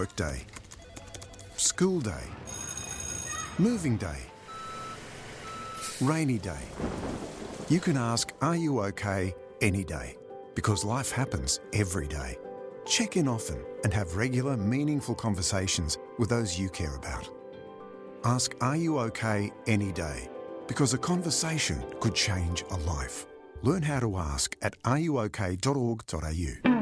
work day, school day, moving day, rainy day. You can ask, "Are you okay?" any day, because life happens every day. Check in often and have regular, meaningful conversations with those you care about. Ask, "Are you okay?" any day, because a conversation could change a life. Learn how to ask at ruok.org.au.